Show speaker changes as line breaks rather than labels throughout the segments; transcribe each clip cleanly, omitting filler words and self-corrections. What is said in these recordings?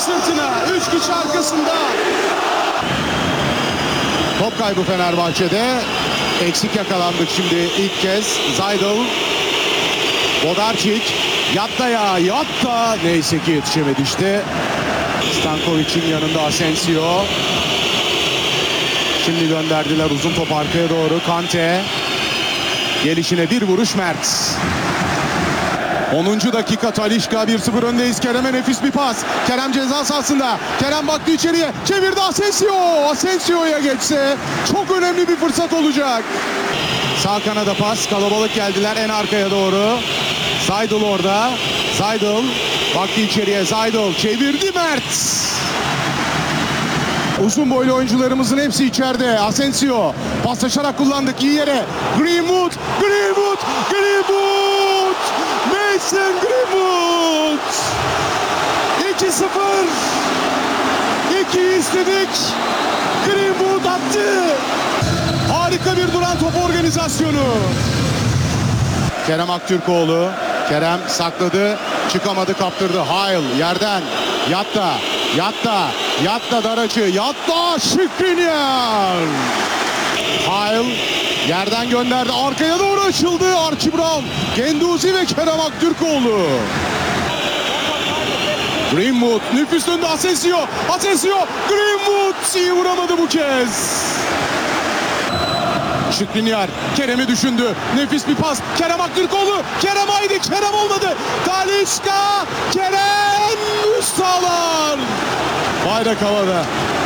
sırtına. 3 kişi arkasında. Top kaybı Fenerbahçe'de. Eksik yakalandık şimdi ilk kez. Zaydel. Bodarčić. Yatta ya. Yatta. Neyse ki yetişemedi işte. Stankovic'in yanında Asensio. Şimdi gönderdiler uzun top arkaya doğru. Kante. Gelişine bir vuruş Mert. 10. dakika Talisca 1-0 öndeyiz. Kerem'e nefis bir pas. Kerem ceza sahasında. Kerem baktı içeriye. Çevirdi Asensio. Asensio'ya geçse çok önemli bir fırsat olacak. Sağ kanada pas. Kalabalık geldiler en arkaya doğru. Zaydel orada. Zaydel baktı içeriye. Zaydel çevirdi Mert. Uzun boylu oyuncularımızın hepsi içeride. Asensio paslaşarak kullandık iyi yere. Greenwood. Mason Greenwood. 2-0. 2'yi istedik. Greenwood attı. Harika bir duran top organizasyonu. Kerem Aktürkoğlu. Kerem sakladı. Çıkamadı, kaptırdı. Hayl yerden. Yatta Daracı. Yatta Skriniar. Hayl yerden gönderdi. Arkaya doğru açıldı. Archie Brown. Genduzi ve Kerem Aktürkoğlu. Greenwood nüfus döndü. Asensio. Greenwood iyi vuramadı bu kez. Skriniar Kerem'i düşündü. Nefis bir pas. Kerem Aktürkoğlu. Kerem haydi. Kerem olmadı. Talisca. Kerem Üstalar. Bayrak havada.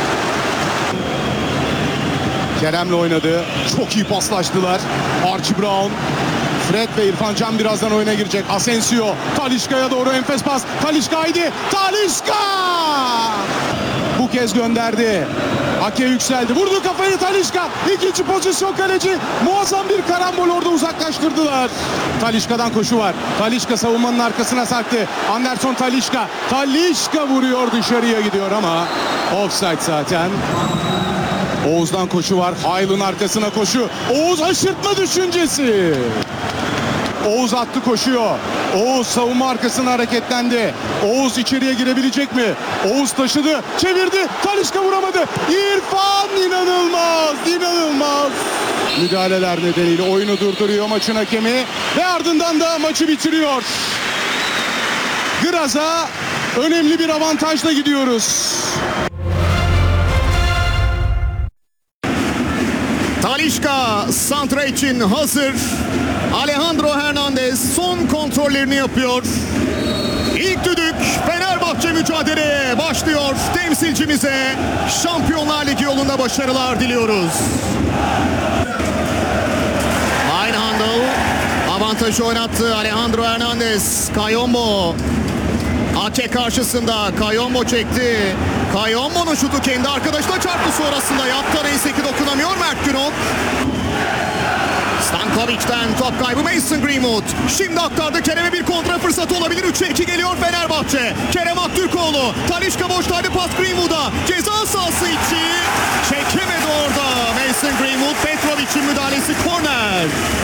Kerem'le oynadı. Çok iyi paslaştılar. Archie Brown. Fred ve İrfan Can birazdan oyuna girecek. Asensio. Talisca'ya doğru enfes pas. Talisca haydi. Talisca. Bu kez gönderdi. Ake yükseldi. Vurdu kafayı Talisca. İkinci pozisyon kaleci. Muazzam bir karambol orada uzaklaştırdılar. Talisca'dan koşu var. Talisca savunmanın arkasına sarktı. Anderson Talisca. Talisca vuruyor dışarıya gidiyor ama offside zaten. Oğuz'dan koşu var. Hayl'ın arkasına koşu. Oğuz aşırtma düşüncesi. Oğuz attı koşuyor. Oğuz savunma arkasına hareketlendi. Oğuz içeriye girebilecek mi? Oğuz taşıdı. Çevirdi. Talisca vuramadı. İrfan inanılmaz. Müdahaleler nedeniyle oyunu durduruyor maçın hakemi. Ve ardından da maçı bitiriyor. Graz'a önemli bir avantajla gidiyoruz.
Talisca santra için hazır. Alejandro Hernandez son kontrollerini yapıyor. İlk düdük Fenerbahçe mücadeleye başlıyor. Temsilcimize Şampiyonlar Ligi yolunda başarılar diliyoruz. Aynhandel avantajı oynattı. Alejandro Hernandez. Kayombo. Ake karşısında. Kayombo çekti. Kayombo'nun şutu kendi arkadaşına çarptı sonrasında. Yatta neyse ki dokunamıyor Mert Günok. Stankovic'den top kaybı Mason Greenwood. Şimdi aktardı Kerem'e bir kontra fırsatı olabilir. 3'e 2 geliyor Fenerbahçe. Kerem Aktürkoğlu. Talisca boştaydı pas Greenwood'a. Ceza sahası içi. Çekemedi orada Mason Greenwood. Petrovic'in müdahalesi korner.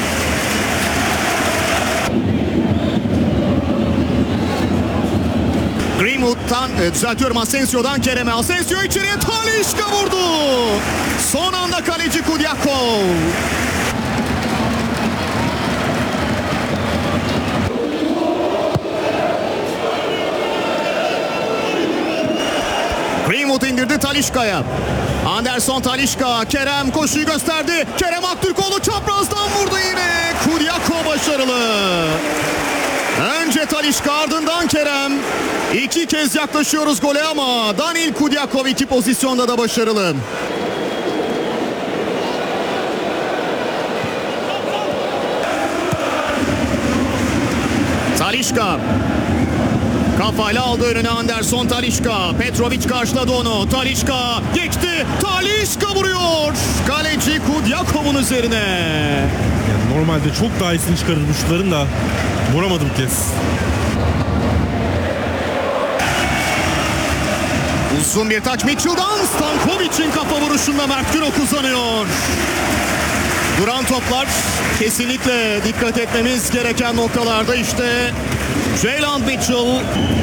Greenwood'dan düzeltiyorum Asensio'dan Kerem'e. Asensio içeriye Talisca vurdu. Son anda kaleci Kudyakov. Greenwood indirdi Talisca'ya. Anderson Talisca. Kerem koşuyu gösterdi. Kerem Aktürkoğlu çaprazdan vurdu yine. Kudyakov başarılı. Önce Talisca ardından Kerem. 2 kez yaklaşıyoruz gole ama Danil Kudyakov 2 pozisyonda da başarılı. Talisca. Kafayla aldı önüne Anderson Talisca. Petrovic karşıladı onu. Talisca geçti. Talisca vuruyor. Kaleci Kudyakov'un üzerine.
Yani normalde çok daha iyisini çıkarır bu şutların da vuramadı bu kez.
Uzun bir taç Mitchell'dan Stankovic'in kafa vuruşunda Mert Günok uzanıyor. Duran toplar kesinlikle dikkat etmemiz gereken noktalarda işte Jalen Mitchell